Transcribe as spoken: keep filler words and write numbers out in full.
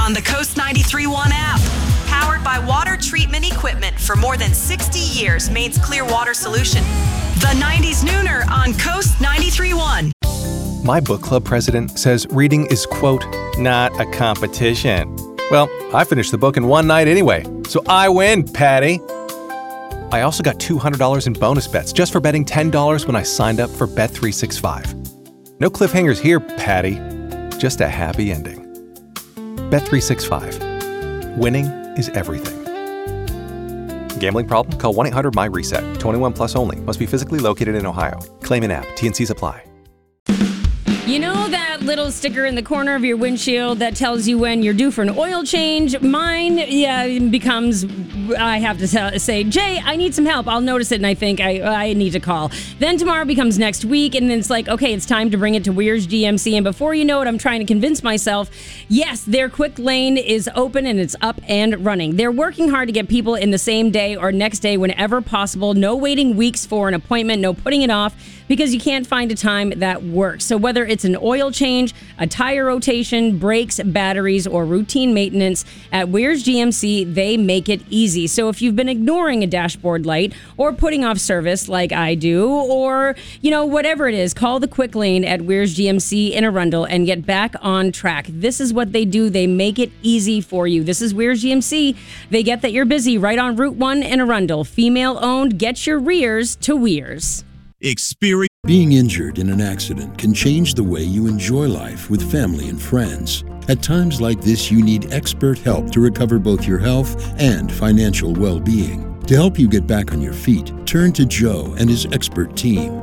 on the Coast ninety-three point one app. Powered by water treatment equipment for more than sixty years, Maine's clear water solution. The nineties Nooner on Coast ninety-three point one. My book club president says reading is, quote, not a competition. Well, I finished the book in one night anyway, so I win, Patty. I also got two hundred dollars in bonus bets just for betting ten dollars when I signed up for Bet three sixty-five. No cliffhangers here, Patty. Just a happy ending. Bet three sixty-five. Winning is everything. Gambling problem? Call one eight hundred M Y reset. twenty-one plus only. Must be physically located in Ohio. Claim in app. T N Cs apply. You know that little sticker in the corner of your windshield that tells you when you're due for an oil change? Mine, yeah, becomes, I have to tell, say, Jay, I need some help. I'll notice it and I think I I need to call. Then tomorrow becomes next week and then it's like, okay, it's time to bring it to Weir's G M C. And before you know it, I'm trying to convince myself, yes, their quick lane is open and it's up and running. They're working hard to get people in the same day or next day whenever possible. No waiting weeks for an appointment, no putting it off because you can't find a time that works. So whether it's an oil change, a tire rotation, brakes, batteries, or routine maintenance, at Weir's G M C, they make it easy. So if you've been ignoring a dashboard light or putting off service like I do, or, you know, whatever it is, call the quick lane at Weir's G M C in Arundel and get back on track. This is what they do. They make it easy for you. This is Weir's G M C. They get that you're busy right on Route one in Arundel. Female owned. Get your rears to Weir's. Experience. Being injured in an accident can change the way you enjoy life with family and friends. At times like this, you need expert help to recover both your health and financial well-being. To help you get back on your feet, turn to Joe and his expert team.